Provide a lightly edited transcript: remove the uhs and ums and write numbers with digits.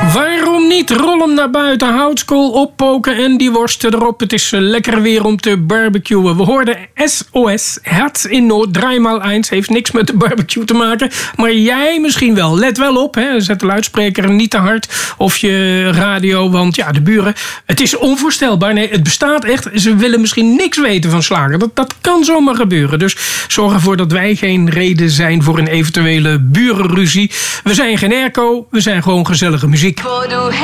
Waarom niet? Rol hem naar buiten, houtskool oppoken en die worsten erop. Het is lekker weer om te barbecuen. We hoorden SOS, Herz in Nood, 3x1. Heeft niks met de barbecue te maken, maar jij misschien wel. Let wel op, hè. Zet de luidspreker niet te hard of je radio, want ja, de buren... Het is onvoorstelbaar. Nee, het bestaat echt. Ze willen misschien niks weten van slager. Dat kan zomaar gebeuren. Dus zorg ervoor dat wij geen reden zijn voor een eventuele burenruzie. We zijn geen airco, we zijn gewoon gezellige muziek.